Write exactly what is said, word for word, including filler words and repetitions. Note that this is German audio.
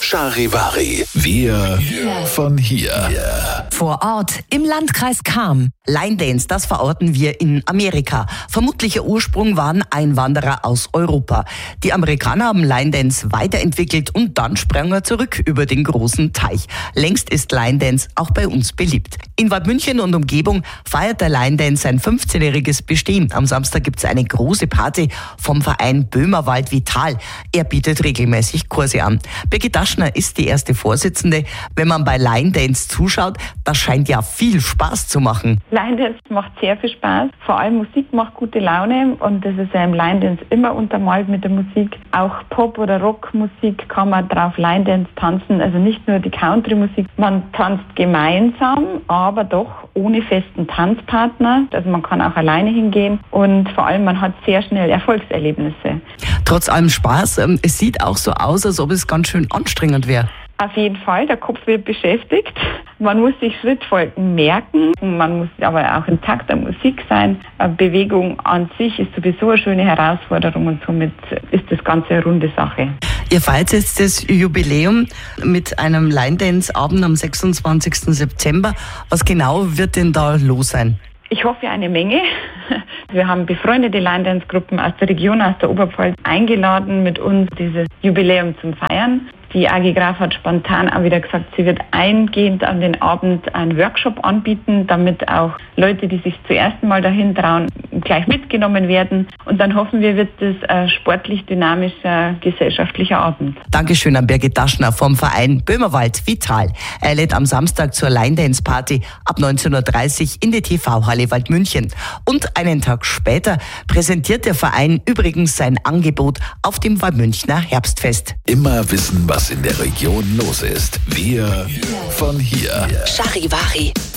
Charivari. Wir von hier. Vor Ort im Landkreis Cham. Line Dance, das verorten wir in Amerika. Vermutlicher Ursprung waren Einwanderer aus Europa. Die Amerikaner haben Line Dance weiterentwickelt und dann sprang er zurück über den großen Teich. Längst ist Line Dance auch bei uns beliebt. In Waldmünchen und Umgebung feiert der Line Dance sein fünfzehnjähriges Bestehen. Am Samstag gibt es eine große Party vom Verein Böhmerwald Vital. Er bietet regelmäßig Kurse an. Birgit Daschner ist die erste Vorsitzende. Wenn man bei Line Dance zuschaut, das scheint ja viel Spaß zu machen. Line Dance macht sehr viel Spaß. Vor allem Musik macht gute Laune und das ist ja im Line Dance immer untermalt mit der Musik. Auch Pop- oder Rockmusik kann man drauf Line Dance tanzen. Also nicht nur die Country-Musik. Man tanzt gemeinsam, aber doch ohne festen Tanzpartner. Also man kann auch alleine hingehen und vor allem man hat sehr schnell Erfolgserlebnisse. Trotz allem Spaß, es sieht auch so aus, als ob es ganz schön anstrengend wäre. Auf jeden Fall, der Kopf wird beschäftigt. Man muss sich Schrittfolgen merken, man muss aber auch im Takt der Musik sein. Bewegung an sich ist sowieso eine schöne Herausforderung und somit ist das Ganze eine runde Sache. Ihr feiert jetzt das Jubiläum mit einem Line Dance Abend am sechsundzwanzigsten September. Was genau wird denn da los sein? Ich hoffe eine Menge. Wir haben befreundete Line Dance Gruppen aus der Region, aus der Oberpfalz eingeladen, mit uns dieses Jubiläum zu feiern. Die A G Graf hat spontan auch wieder gesagt, sie wird eingehend an den Abend einen Workshop anbieten, damit auch Leute, die sich zum ersten Mal dahin trauen, gleich mitgenommen werden. Und dann hoffen wir, wird das ein sportlich dynamischer, gesellschaftlicher Abend. Dankeschön an Birgit Daschner vom Verein Böhmerwald Vital. Er lädt am Samstag zur Line Dance Party ab neunzehn Uhr dreißig in der T V-Halle Waldmünchen. Und einen Tag später präsentiert der Verein übrigens sein Angebot auf dem Waldmünchner Herbstfest. Immer wissen, was in der Region los ist. Wir von hier. Charivari.